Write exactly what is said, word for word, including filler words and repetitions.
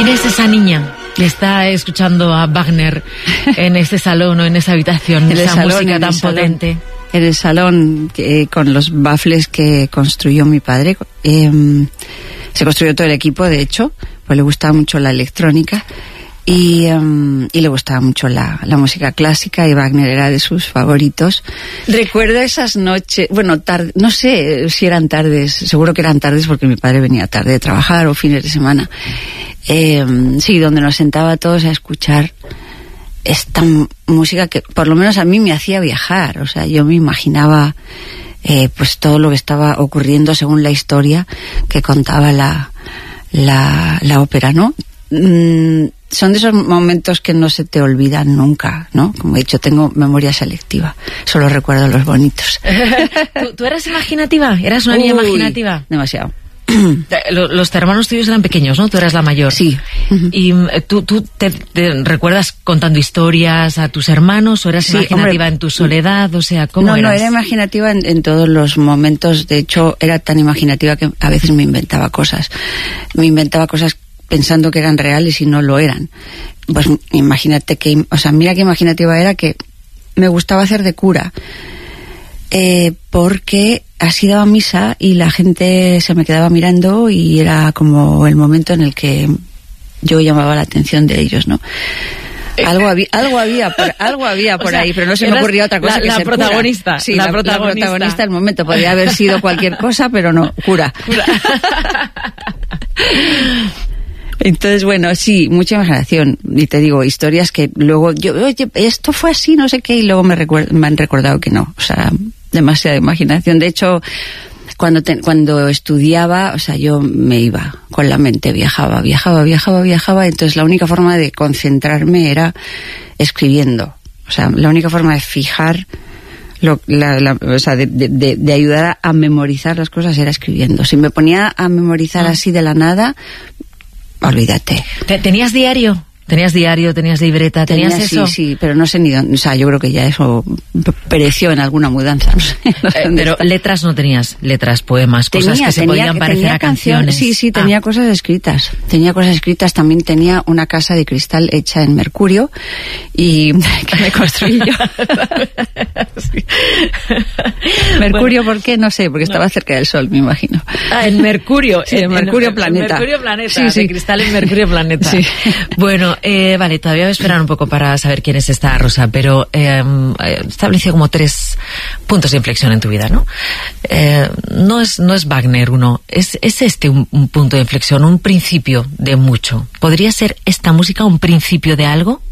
¿Quién es esa niña que está escuchando a Wagner en este salón o en esa habitación, en esa salón, música tan salón, potente? En el salón, eh, con los baffles que construyó mi padre. Eh, se construyó todo el equipo, de hecho, pues le gustaba mucho la electrónica y, um, y le gustaba mucho la, la música clásica, y Wagner era de sus favoritos. Recuerdo esas noches, bueno, tarde, no sé si eran tardes, seguro que eran tardes porque mi padre venía tarde de trabajar o fines de semana. Eh, sí, donde nos sentaba todos a escuchar esta música que por lo menos a mí me hacía viajar. O sea, yo me imaginaba eh, pues todo lo que estaba ocurriendo según la historia que contaba la, la, la ópera, ¿no? Mm, son de esos momentos que no se te olvidan nunca, ¿no? Como he dicho, tengo memoria selectiva, solo recuerdo los bonitos. ¿Tú, ¿Tú eras imaginativa? ¿Eras una niña Uy, imaginativa? Demasiado. Los hermanos tuyos eran pequeños, ¿no? Tú eras la mayor. Sí. ¿Y tú, tú te, te recuerdas contando historias a tus hermanos o eras sí, imaginativa hombre, en tu soledad? O sea, ¿cómo no, eras? No, era imaginativa en, en todos los momentos. De hecho, era tan imaginativa que a veces me inventaba cosas. Me inventaba cosas pensando que eran reales y no lo eran. Pues imagínate que... O sea, mira qué imaginativa era, que me gustaba hacer de cura. Eh, porque así daba misa y la gente se me quedaba mirando y era como el momento en el que yo llamaba la atención de ellos, ¿no? Algo había, algo había por, algo había por o sea, ahí, pero no se me ocurría otra cosa la, que la ser protagonista, cura. Sí, la, la, protagonista. la protagonista del momento. Podría haber sido cualquier cosa, pero no, cura. cura. Entonces, bueno, sí, mucha imaginación. Y te digo, historias que luego yo, oye, esto fue así, no sé qué, y luego me, recuer- me han recordado que no. O sea, demasiada imaginación. De hecho, cuando te, cuando estudiaba, o sea, yo me iba con la mente, viajaba, viajaba, viajaba, viajaba. Entonces, la única forma de concentrarme era escribiendo. O sea, la única forma de fijar, lo, la, la, o sea, de, de, de ayudar a memorizar las cosas era escribiendo. Si me ponía a memorizar así de la nada, olvídate. ¿Tenías diario? ¿Tenías diario? ¿Tenías libreta? ¿Tenías Tenía, eso? Sí, sí, pero no sé ni dónde. O sea, yo creo que ya eso pereció en alguna mudanza. No sé, no sé eh, pero está. Letras no tenías, letras, poemas, tenía, cosas que se tenía, podían parecer tenía a canciones. Sí, sí, tenía ah. cosas escritas. Tenía cosas escritas. También tenía una casa de cristal hecha en mercurio y que me construí yo. Sí. Mercurio, bueno, ¿por qué? No sé, porque estaba no. cerca del sol, me imagino. Ah, en Mercurio. Sí, en, en Mercurio en, Planeta. En Mercurio Planeta, sí, sí. de cristal en Mercurio Planeta. Sí. Bueno, eh, vale, todavía voy a esperar un poco para saber quién es esta Rosa, pero eh, estableció como tres puntos de inflexión en tu vida, ¿no? Eh, no es no es Wagner uno, es, es este un, un punto de inflexión, un principio de mucho. ¿Podría ser esta música un principio de algo?